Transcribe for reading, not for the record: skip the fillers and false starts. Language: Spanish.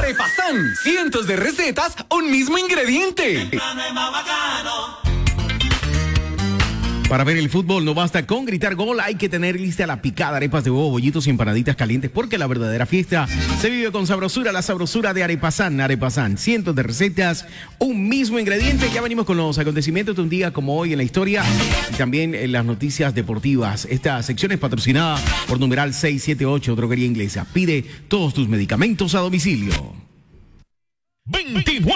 Arepasan, cientos de recetas, un mismo ingrediente. Para ver el fútbol no basta con gritar gol, hay que tener lista la picada, arepas de huevo, bollitos y empanaditas calientes, porque la verdadera fiesta se vive con sabrosura, la sabrosura de Arepasan. Arepasan, cientos de recetas, un mismo ingrediente. Ya venimos con los acontecimientos de un día como hoy en la historia y también en las noticias deportivas. Esta sección es patrocinada por numeral 678, Droguería Inglesa. Pide todos tus medicamentos a domicilio. 29